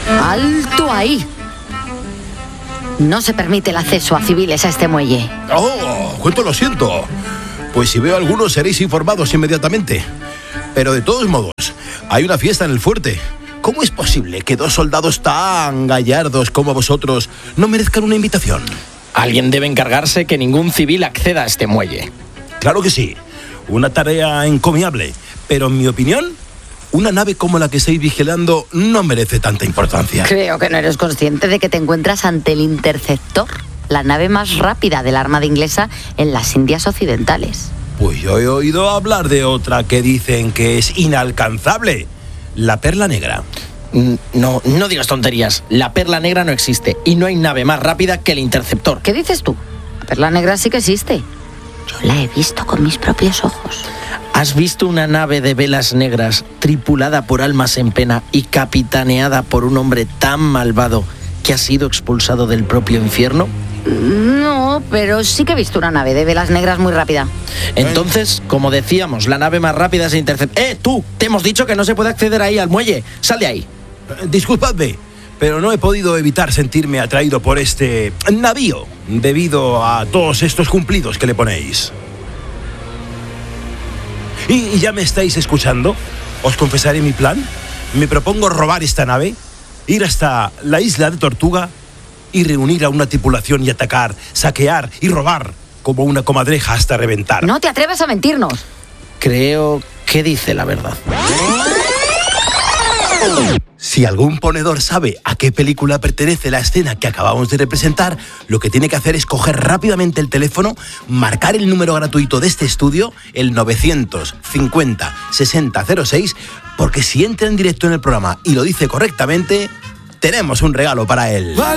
¡Alto ahí! No se permite el acceso a civiles a este muelle. ¡Oh! ¡Cuánto lo siento! Pues si veo a algunos seréis informados inmediatamente. Pero de todos modos, hay una fiesta en el fuerte. ¿Cómo es posible que 2 soldados tan gallardos como vosotros no merezcan una invitación? Alguien debe encargarse que ningún civil acceda a este muelle. Claro que sí. Una tarea encomiable. Pero en mi opinión, una nave como la que estáis vigilando no merece tanta importancia. Creo que no eres consciente de que te encuentras ante el Interceptor, la nave más rápida de la Armada inglesa en las Indias Occidentales. Pues yo he oído hablar de otra que dicen que es inalcanzable. La Perla Negra. No digas tonterías. La Perla Negra no existe y no hay nave más rápida que el Interceptor. ¿Qué dices tú? La Perla Negra sí que existe. Yo la he visto con mis propios ojos. ¿Has visto una nave de velas negras tripulada por almas en pena y capitaneada por un hombre tan malvado que ha sido expulsado del propio infierno? No, pero sí que he visto una nave de velas negras muy rápida. Entonces, como decíamos, la nave más rápida es el Interceptor. ¡Tú! Te hemos dicho que no se puede acceder ahí al muelle. ¡Sal de ahí! Disculpadme, pero no he podido evitar sentirme atraído por este navío debido a todos estos cumplidos que le ponéis. ¿Y ya me estáis escuchando? Os confesaré mi plan. Me propongo robar esta nave, ir hasta la isla de Tortuga y reunir a una tripulación y atacar, saquear y robar como una comadreja hasta reventar. No te atrevas a mentirnos. Creo que dice la verdad. Si algún ponedor sabe a qué película pertenece la escena que acabamos de representar, lo que tiene que hacer es coger rápidamente el teléfono, marcar el número gratuito de este estudio, el 950 6006, porque si entra en directo en el programa y lo dice correctamente, tenemos un regalo para él.